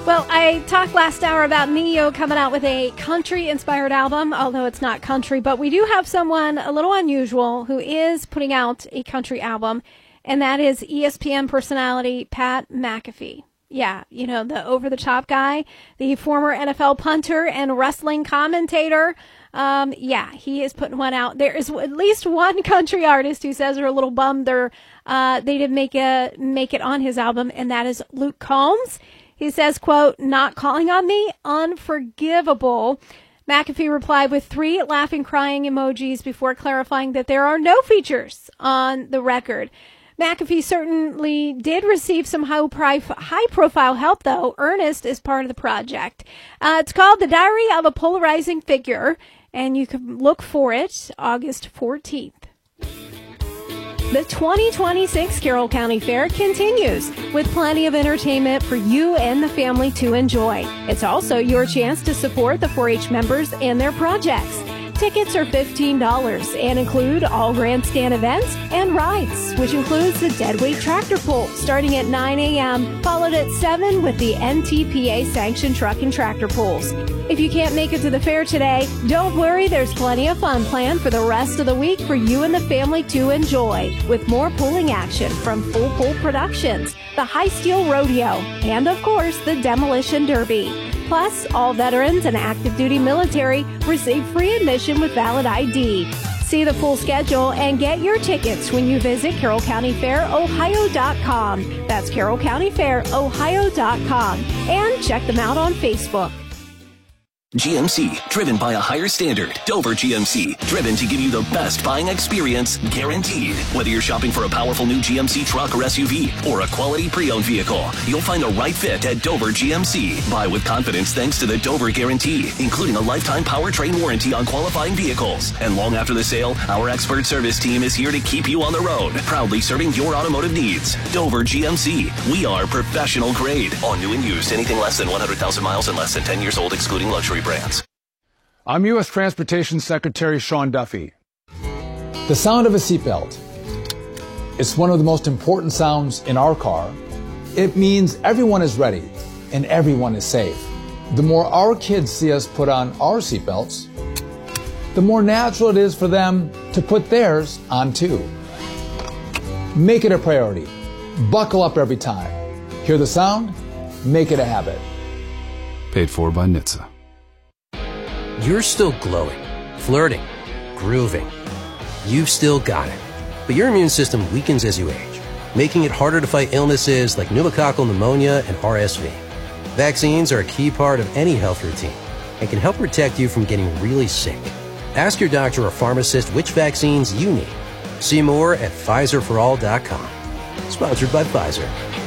Well, I talked last hour about Ne-Yo coming out with a country-inspired album, although it's not country. But we do have someone a little unusual who is putting out a country album, and that is ESPN personality Pat McAfee. Yeah, you know, the over-the-top guy, the former NFL punter and wrestling commentator. He is putting one out. There is at least one country artist who says they're a little bummed they didn't make it on his album, and that is Luke Combs. He says, quote, "Not calling on me? Unforgivable." McAfee replied with 3 laughing, crying emojis before clarifying that there are no features on the record. McAfee certainly did receive some high-profile help, though. Ernest is part of the project. It's called The Diary of a Polarizing Figure, and you can look for it August 14th. The 2026 Carroll County Fair continues with plenty of entertainment for you and the family to enjoy. It's also your chance to support the 4-H members and their projects. Tickets are $15 and include all grandstand events and rides, which includes the deadweight tractor pull starting at 9 a.m., followed at 7 with the NTPA-sanctioned truck and tractor pulls. If you can't make it to the fair today, don't worry, there's plenty of fun planned for the rest of the week for you and the family to enjoy, with more pulling action from Full Pull Productions, the High Steel Rodeo, and of course, the Demolition Derby. Plus, all veterans and active duty military receive free admission with valid ID. See the full schedule and get your tickets when you visit CarrollCountyFairOhio.com. That's CarrollCountyFairOhio.com. And check them out on Facebook. GMC, driven by a higher standard. Dover GMC, driven to give you the best buying experience, guaranteed. Whether you're shopping for a powerful new GMC truck or SUV, or a quality pre-owned vehicle, you'll find the right fit at Dover GMC. Buy with confidence thanks to the Dover Guarantee, including a lifetime powertrain warranty on qualifying vehicles. And long after the sale, our expert service team is here to keep you on the road, proudly serving your automotive needs. Dover GMC, we are professional grade. On new and used, anything less than 100,000 miles and less than 10 years old, excluding luxury brands. I'm U.S. Transportation Secretary Sean Duffy. The sound of a seatbelt. It's one of the most important sounds in our car. It means everyone is ready and everyone is safe. The more our kids see us put on our seatbelts, the more natural it is for them to put theirs on too. Make it a priority. Buckle up every time. Hear the sound? Make it a habit. Paid for by NHTSA. You're still glowing, flirting, grooving. You've still got it. But your immune system weakens as you age, making it harder to fight illnesses like pneumococcal pneumonia and RSV. Vaccines are a key part of any health routine and can help protect you from getting really sick. Ask your doctor or pharmacist which vaccines you need. See more at PfizerForAll.com. Sponsored by Pfizer.